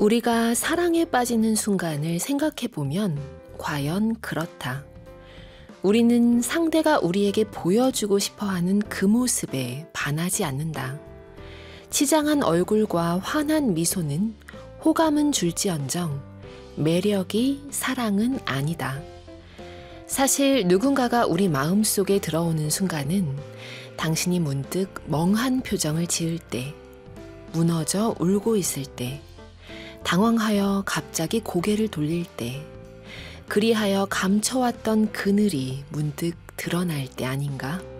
우리가 사랑에 빠지는 순간을 생각해보면 과연 그렇다. 우리는 상대가 우리에게 보여주고 싶어하는 그 모습에 반하지 않는다. 치장한 얼굴과 환한 미소는 호감은 줄지언정 매력이 사랑은 아니다. 사실 누군가가 우리 마음속에 들어오는 순간은 당신이 문득 멍한 표정을 지을 때, 무너져 울고 있을 때, 당황하여 갑자기 고개를 돌릴 때, 그리하여 감춰왔던 그늘이 문득 드러날 때 아닌가?